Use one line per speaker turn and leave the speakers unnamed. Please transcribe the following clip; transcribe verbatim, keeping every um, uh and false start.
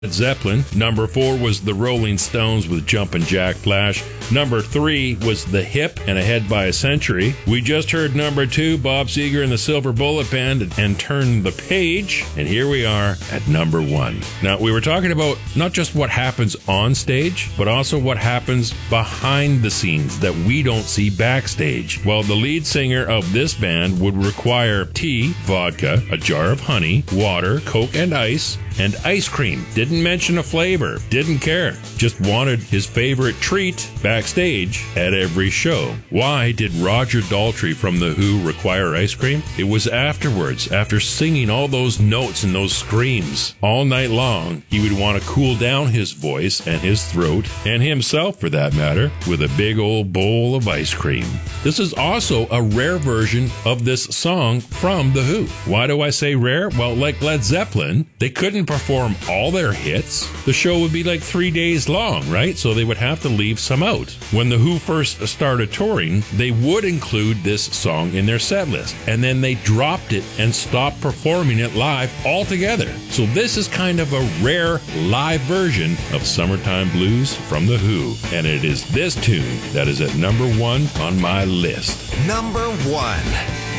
Zeppelin. Number four was the Rolling Stones with Jumpin' Jack Flash. Number three was The Hip and Ahead by a Century. We just heard number two, Bob Seger and the Silver Bullet Band and Turn the Page. And here we are at number one. Now, we were talking about not just what happens on stage, but also what happens behind the scenes that we don't see backstage. Well, the lead singer of this band would require tea, vodka, a jar of honey, water, Coke and ice, and ice cream. Didn't mention a flavor. Didn't care. Just wanted his favorite treat backstage at every show. Why did Roger Daltrey from The Who require ice cream? It was afterwards, after singing all those notes and those screams all night long, he would want to cool down his voice and his throat, and himself for that matter, with a big old bowl of ice cream. This is also a rare version of this song from The Who. Why do I say rare? Well, like Led Zeppelin, they couldn't perform all their hits. The show would be like three days long, right? So they would have to leave some out. When The Who first started touring, they would include this song in their set list, and then they dropped it and stopped performing it live altogether. So this is kind of a rare live version of Summertime Blues from The Who, and it is this tune that is at number one on my list.
Number one.